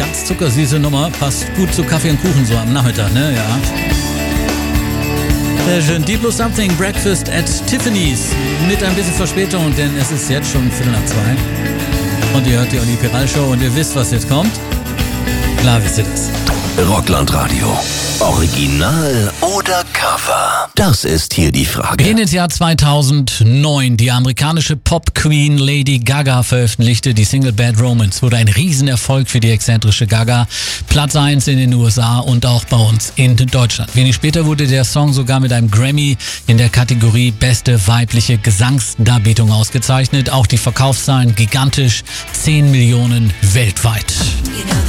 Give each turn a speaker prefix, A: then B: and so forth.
A: ganz zuckersüße Nummer. Passt gut zu Kaffee und Kuchen so am Nachmittag, ne? Ja. Sehr schön. Deep Blue Something, Breakfast at Tiffany's. Mit ein bisschen Verspätung, denn es ist jetzt schon 1:45. Und ihr hört die Olli Piral Show und ihr wisst, was jetzt kommt. Klar wisst ihr das.
B: Rockland-Radio. Original oder Cover? Das ist hier die Frage.
A: Wir gehen ins Jahr 2009. Die amerikanische Pop-Queen Lady Gaga veröffentlichte die Single Bad Romance. Wurde ein Riesenerfolg für die exzentrische Gaga. Platz 1 in den USA und auch bei uns in Deutschland. Wenig später wurde der Song sogar mit einem Grammy in der Kategorie Beste weibliche Gesangsdarbietung ausgezeichnet. Auch die Verkaufszahlen gigantisch. 10 Millionen weltweit.